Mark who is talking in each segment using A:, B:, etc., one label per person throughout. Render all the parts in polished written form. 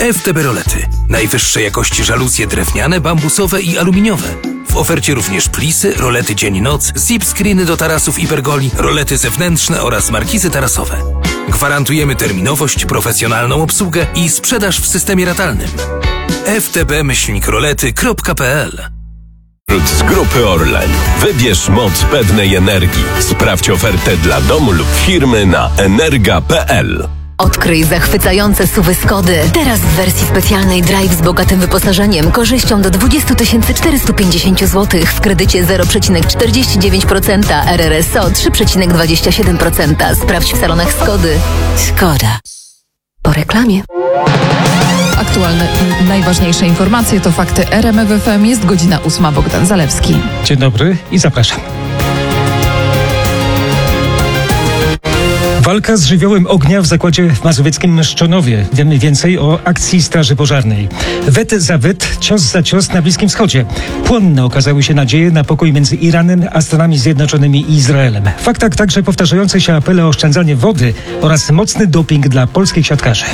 A: FTB rolety. Najwyższej jakości żaluzje drewniane, bambusowe i aluminiowe. W ofercie również plisy, rolety dzień-noc, zip-screeny do tarasów i pergoli, rolety zewnętrzne oraz markizy tarasowe. Gwarantujemy terminowość, profesjonalną obsługę i sprzedaż w systemie ratalnym. ftb-rolety.pl.
B: Z Grupy Orlen. Wybierz moc pewnej energii. Sprawdź ofertę dla domu lub firmy na energa.pl.
C: Odkryj zachwycające SUV-y Skody. Teraz w wersji specjalnej Drive z bogatym wyposażeniem, korzyścią do 20 450 zł w kredycie 0,49%, RRSO 3,27%. Sprawdź w salonach Skody. Skoda. Po reklamie.
D: Aktualne i najważniejsze informacje to fakty RMF FM. Jest godzina 8. Bogdan Zalewski.
E: Dzień dobry i zapraszam. Walka z żywiołem ognia w zakładzie w mazowieckim Mszczonowie. Wiemy więcej o akcji Straży Pożarnej. Wet za wet, cios za cios na Bliskim Wschodzie. Płonne okazały się nadzieje na pokój między Iranem a Stanami Zjednoczonymi i Izraelem. W faktach także powtarzające się apele o oszczędzanie wody oraz mocny doping dla polskich siatkarzy.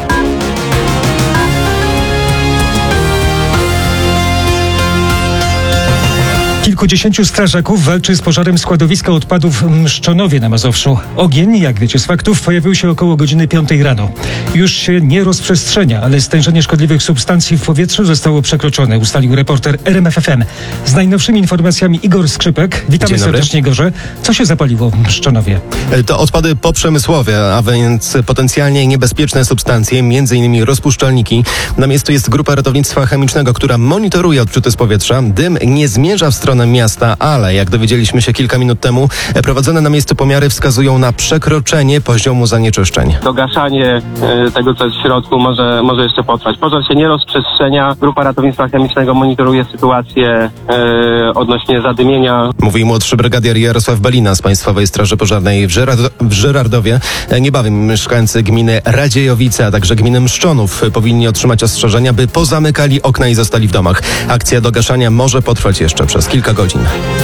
E: Kilkudziesięciu strażaków walczy z pożarem składowiska odpadów w Mszczonowie na Mazowszu. Ogień, jak wiecie z faktów, pojawił się około godziny 5 rano. Już się nie rozprzestrzenia, ale stężenie szkodliwych substancji w powietrzu zostało przekroczone, ustalił reporter RMF FM. Z najnowszymi informacjami Igor Skrzypek. Witamy serdecznie, Igorze. Co się zapaliło w Mszczonowie?
F: To odpady poprzemysłowe, a więc potencjalnie niebezpieczne substancje, m.in. rozpuszczalniki. Na miejscu jest grupa ratownictwa chemicznego, która monitoruje odczyty z powietrza. Dym nie zmierza w stronę miasta, ale jak dowiedzieliśmy się kilka minut temu, prowadzone na miejscu pomiary wskazują na przekroczenie poziomu zanieczyszczeń.
G: Dogaszanie tego, co jest w środku, może jeszcze potrwać. Pożar się nie rozprzestrzenia. Grupa ratownictwa chemicznego monitoruje sytuację odnośnie zadymienia.
F: Mówi młodszy brygadier Jarosław Belina z Państwowej Straży Pożarnej w Żyrardowie. Niebawem mieszkańcy gminy Radziejowice, a także gminy Mszczonów powinni otrzymać ostrzeżenia, by pozamykali okna i zostali w domach. Akcja dogaszania może potrwać jeszcze przez kilka godzin.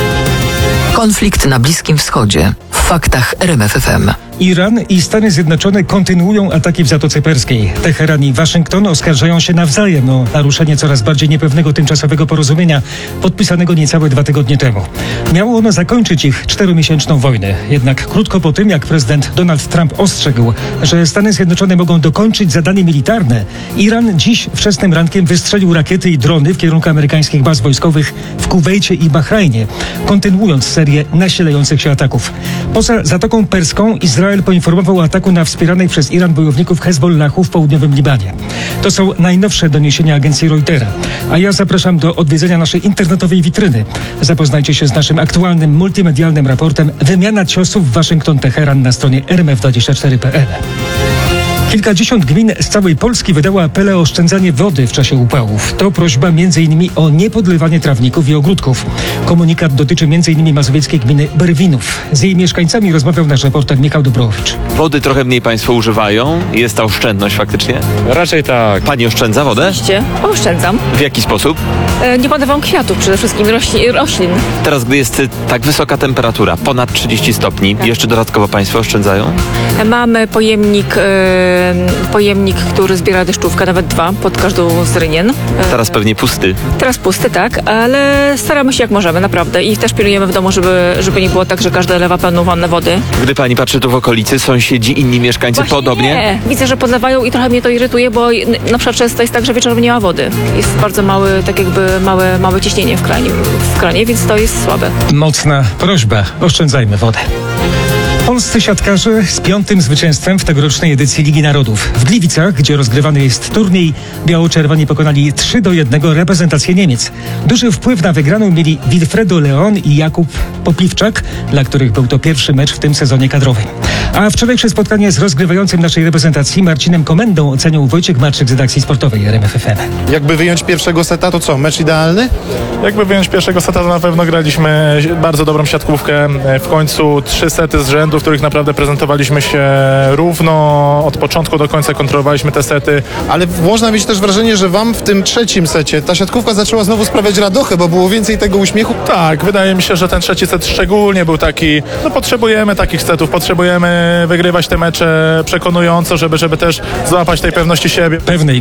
H: Konflikt na Bliskim Wschodzie. W faktach RMF FM.
E: Iran i Stany Zjednoczone kontynuują ataki w Zatoce Perskiej. Teheran i Waszyngton oskarżają się nawzajem o naruszenie coraz bardziej niepewnego tymczasowego porozumienia podpisanego niecałe 2 tygodnie temu. Miało ono zakończyć ich 4-miesięczną wojnę. Jednak krótko po tym, jak prezydent Donald Trump ostrzegł, że Stany Zjednoczone mogą dokończyć zadanie militarne, Iran dziś wczesnym rankiem wystrzelił rakiety i drony w kierunku amerykańskich baz wojskowych w Kuwejcie i Bahrajnie, kontynuując serię nasilających się ataków. Poza Zatoką Perską Izrael poinformował o ataku na wspieranych przez Iran bojowników Hezbollahu w południowym Libanie. To są najnowsze doniesienia agencji Reutera. A ja zapraszam do odwiedzenia naszej internetowej witryny. Zapoznajcie się z naszym aktualnym multimedialnym raportem Wymiana ciosów Waszyngton-Teheran na stronie rmf24.pl. Kilkadziesiąt gmin z całej Polski wydało apele o oszczędzanie wody w czasie upałów. To prośba m.in. o niepodlewanie trawników i ogródków. Komunikat dotyczy m.in. mazowieckiej gminy Berwinów. Z jej mieszkańcami rozmawiał nasz reporter Michał Dobrowicz.
I: Wody trochę mniej państwo używają? Jest ta oszczędność faktycznie?
J: Raczej tak.
I: Pani oszczędza wodę?
K: Oczywiście, oszczędzam.
I: W jaki sposób?
K: Nie podawam kwiatów, przede wszystkim roślin.
I: Teraz, gdy jest tak wysoka temperatura, ponad 30 stopni, jeszcze dodatkowo państwo oszczędzają?
K: Mamy pojemnik, który zbiera deszczówkę, nawet 2 pod każdą z rynien.
I: Teraz pewnie pusty.
K: Teraz pusty, tak, ale staramy się jak możemy, naprawdę. I też pilnujemy w domu, żeby nie było tak, że każdy lewa pełną wannę wody.
I: Gdy pani patrzy tu w okolicy, sąsiedzi, inni mieszkańcy
K: Właśnie
I: podobnie?
K: Nie, widzę, że podlewają i trochę mnie to irytuje, bo na przykład często jest tak, że wieczorem nie ma wody. Jest bardzo małe ciśnienie w kranie, więc to jest słabe.
E: Mocna prośba, oszczędzajmy wodę. Polscy siatkarze z 5. zwycięstwem w tegorocznej edycji Ligi Narodów. W Gliwicach, gdzie rozgrywany jest turniej, biało-czerwoni pokonali 3-1 reprezentację Niemiec. Duży wpływ na wygraną mieli Wilfredo Leon i Jakub Popliwczak, dla których był to pierwszy mecz w tym sezonie kadrowym. A wczorajsze spotkanie z rozgrywającym naszej reprezentacji Marcinem Komendą ocenił Wojciech Marczyk z redakcji sportowej RMF FM.
J: Jakby wyjąć pierwszego seta, to co? Mecz idealny? Jakby wyjąć pierwszego seta, to na pewno graliśmy bardzo dobrą siatkówkę. W końcu 3 sety z rzędu, w których naprawdę prezentowaliśmy się równo. Od początku do końca kontrolowaliśmy te sety.
L: Ale można mieć też wrażenie, że wam w tym 3. secie ta siatkówka zaczęła znowu sprawiać radochę, bo było więcej tego uśmiechu.
J: Tak, wydaje mi się, że ten 3. set szczególnie był taki, potrzebujemy takich setów, potrzebujemy wygrywać te mecze przekonująco, żeby też złapać tej pewności siebie.
E: Pewnej